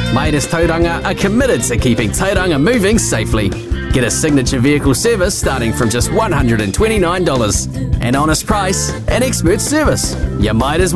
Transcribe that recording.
Midas Tauranga are committed to keeping Tauranga moving safely. Get a signature vehicle service starting from just $129. An honest price and expert service. Your Midas